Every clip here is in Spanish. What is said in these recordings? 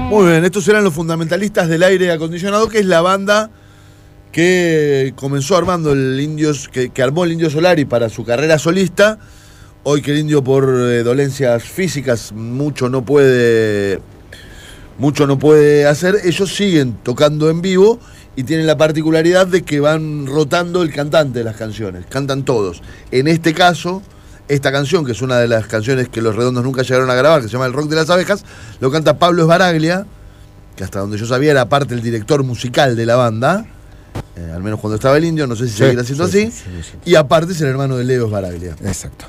Muy bien, estos eran los fundamentalistas del aire acondicionado, que es la banda que comenzó armando el Indios, que armó el Indio Solari para su carrera solista. Hoy que el Indio por dolencias físicas mucho no puede hacer, ellos siguen tocando en vivo y tienen la particularidad de que van rotando el cantante de las canciones, cantan todos. En este caso, esta canción, que es una de las canciones que los Redondos nunca llegaron a grabar, que se llama El Rock de las Abejas, lo canta Pablo Esbaraglia, que hasta donde yo sabía era parte el director musical de la banda, al menos cuando estaba el Indio, no sé si seguirá siendo así, y aparte es el hermano de Leo Esbaraglia. Exacto.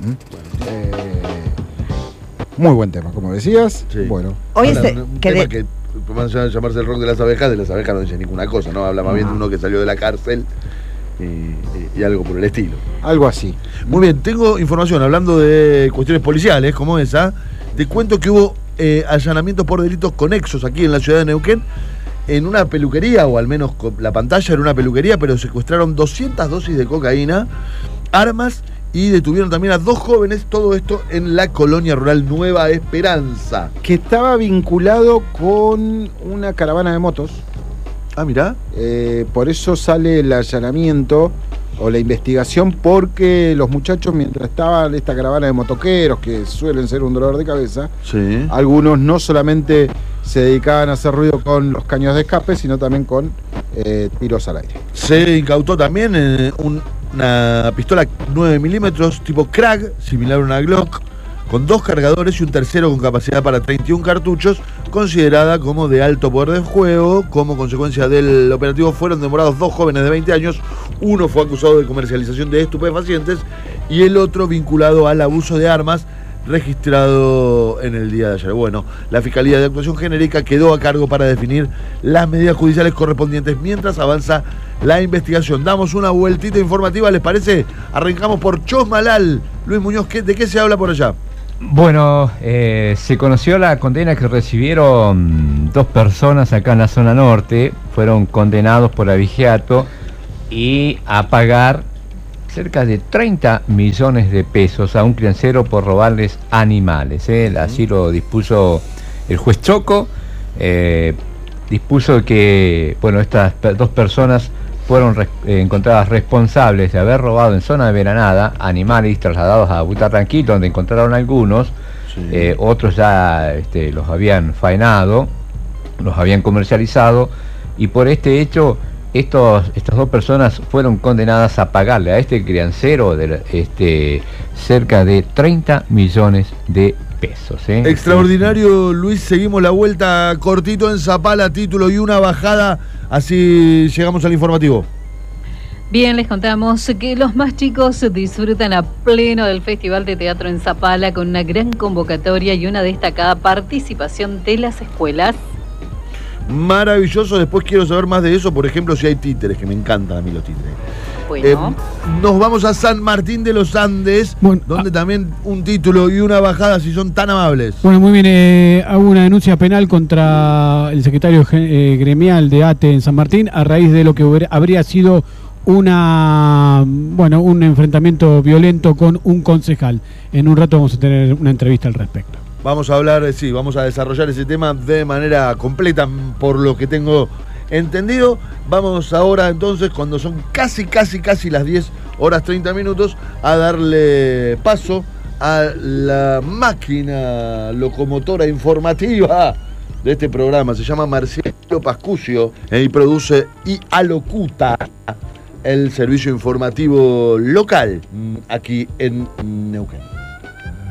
Muy buen tema, como decías. Sí. Bueno. Hoy Ahora, es un tema que más allá de llamarse El Rock de las Abejas no dice ninguna cosa, ¿no? Habla más bien de uno que salió de la cárcel y algo por el estilo. Algo así. Muy bien, tengo información, hablando de cuestiones policiales como esa, te cuento que hubo allanamientos por delitos conexos aquí en la ciudad de Neuquén, en una peluquería, o al menos la pantalla era una peluquería, pero secuestraron 200 dosis de cocaína, armas, y detuvieron también a 2 jóvenes, todo esto en la colonia rural Nueva Esperanza. Que estaba vinculado con una caravana de motos. Ah, mirá. Por eso sale el allanamiento o la investigación, porque los muchachos, mientras estaba esta caravana de motoqueros, que suelen ser un dolor de cabeza, Sí. algunos no solamente se dedicaban a hacer ruido con los caños de escape, sino también con tiros al aire. Se incautó también una pistola 9 milímetros tipo Krag, similar a una Glock, con 2 cargadores y un tercero con capacidad para 31 cartuchos, considerada como de alto poder de fuego. Como consecuencia del operativo fueron demorados 2 jóvenes de 20 años, uno fue acusado de comercialización de estupefacientes y el otro vinculado al abuso de armas, registrado en el día de ayer. Bueno, la Fiscalía de Actuación Genérica quedó a cargo para definir las medidas judiciales correspondientes mientras avanza la investigación. Damos una vueltita informativa, ¿les parece? Arrancamos por Chosmalal. Luis Muñoz, ¿de qué se habla por allá? Bueno, se conoció la condena que recibieron 2 personas acá en la zona norte. Fueron condenados por abigeato y a pagar cerca de 30 millones de pesos a un criancero por robarles animales. Así lo dispuso el juez Choco. Dispuso que, bueno, estas 2 personas fueron encontradas responsables de haber robado en zona de Veranada animales trasladados a Butarranquito, donde encontraron algunos. Sí. Otros ya los habían faenado, los habían comercializado, y por este hecho estas 2 personas fueron condenadas a pagarle a este criancero cerca de 30 millones de pesos. Extraordinario, Luis. Seguimos la vuelta cortito en Zapala, título y una bajada, así llegamos al informativo. Bien, les contamos que los más chicos disfrutan a pleno del Festival de Teatro en Zapala, con una gran convocatoria y una destacada participación de las escuelas. Maravilloso, después quiero saber más de eso, por ejemplo, si hay títeres, que me encantan a mí los títeres. Bueno. Nos vamos a San Martín de los Andes, donde también un título y una bajada, si son tan amables. Bueno, muy bien, hago una denuncia penal contra el secretario gremial de ATE en San Martín, a raíz de lo que habría sido un enfrentamiento violento con un concejal. En un rato vamos a tener una entrevista al respecto. Vamos a hablar, vamos a desarrollar ese tema de manera completa, por lo que tengo entendido. Vamos ahora entonces, cuando son casi las 10:30, a darle paso a la máquina locomotora informativa de este programa. Se llama Marcelo Pascucio y produce y alocuta el servicio informativo local aquí en Neuquén.